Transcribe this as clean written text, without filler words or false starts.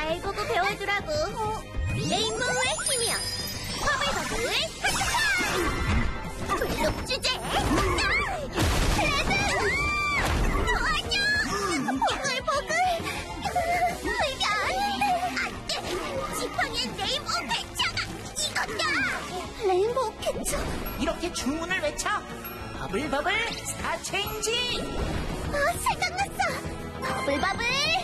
잘 보고 배워두라고. 레인보우의 힘이여, 버블버블 하트파! 블록 주제! 레드! 도와줘! 보글보글! 이게 안돼! 지팡이엔 레인보우 배차가 이거다! 레인보우 캐쳐? 이렇게 주문을 외쳐. 버블버블 스타 체인지. 생각났어! 버블버블